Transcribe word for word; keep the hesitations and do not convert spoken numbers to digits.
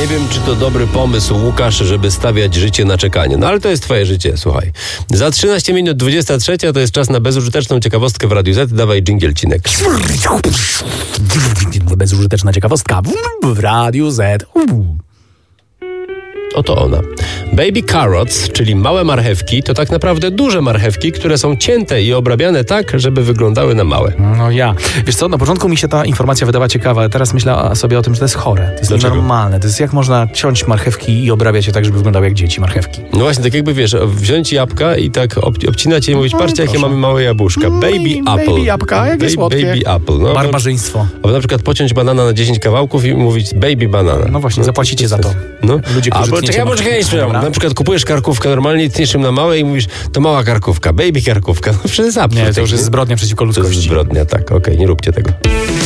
Nie wiem, czy to dobry pomysł, Łukasz, żeby stawiać życie na czekanie. No ale to jest twoje życie, słuchaj. Za trzynaście minut dwudziesta trzecia to jest czas na bezużyteczną ciekawostkę w Radiu Z. Dawaj dżingielcinek. Bezużyteczna ciekawostka w Radiu Z. Oto ona. Baby carrots, czyli małe marchewki, to tak naprawdę duże marchewki, które są cięte i obrabiane tak, żeby wyglądały na małe. No ja. Wiesz co, na początku mi się ta informacja wydawała ciekawa, ale teraz myślę sobie o tym, że to jest chore. To jest Dlaczego? nienormalne. To jest jak można ciąć marchewki i obrabiać je tak, żeby wyglądały jak dzieci marchewki. No właśnie, tak jakby wiesz, wziąć jabłka i tak ob- obcinać je i mówić, patrzcie, jakie proszę. mamy małe jabłuszka. Baby apple. Baby jabłka, jakie Ba- słodkie. Baby apple. No, Barbarzyństwo. albo na przykład pociąć banana na dziesięć kawałków i mówić baby banana. No właśnie, zapłacicie za to. No. Ludzie, którzy Albo tniecie czekaj, marchewki, poczekaj jeszcze. dobra? Na przykład kupujesz karkówkę normalnie, tniesz ją na małe i mówisz, to mała karkówka, baby karkówka. No przecież Nie, to już jest zbrodnia przeciwko To ludzkości. jest zbrodnia, tak, okej, okay, nie róbcie tego.